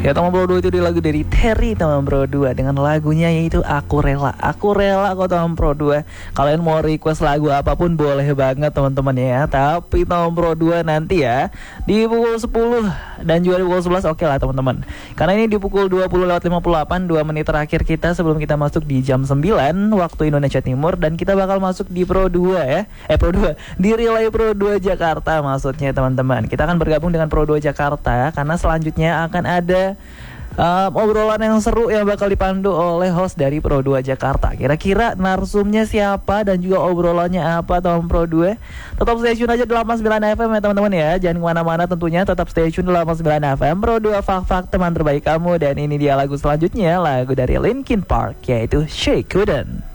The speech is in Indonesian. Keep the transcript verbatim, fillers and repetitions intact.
Ya teman Pro dua itu di lagu dari Terry teman Pro dua dengan lagunya yaitu Aku Rela. Aku rela kok teman Pro dua. Kalian mau request lagu apapun boleh banget teman-teman ya. Tapi teman Pro dua nanti ya di pukul sepuluh dan juga di pukul sebelas oke lah teman-teman. Karena ini di pukul dua puluh lewat lima puluh delapan, dua menit terakhir kita sebelum kita masuk di jam sembilan waktu Indonesia Timur, dan kita bakal masuk di Pro dua ya. Eh Pro dua di Relay Pro dua Jakarta maksudnya teman-teman. Kita akan bergabung dengan Pro dua Jakarta karena selanjutnya akan ada Um, obrolan yang seru yang bakal dipandu oleh host dari Pro dua Jakarta. Kira-kira narsumnya siapa dan juga obrolannya apa teman Pro dua? Tetap stay tune aja di delapan puluh sembilan F M ya teman-teman ya. Jangan kemana-mana tentunya, tetap stay tune di delapan puluh sembilan F M Pro dua Fak-Fak teman terbaik kamu. Dan ini dia lagu selanjutnya, lagu dari Linkin Park yaitu She Couldn't.